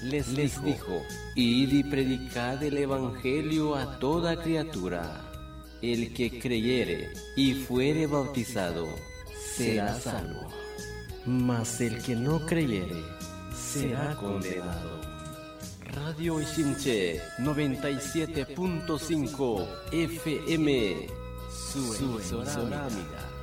les dijo, id y predicad el evangelio a toda criatura. El que creyere y fuere bautizado será salvo, mas el que no creyere será condenado. Radio Ishinche 97.5 FM, su emisora amiga.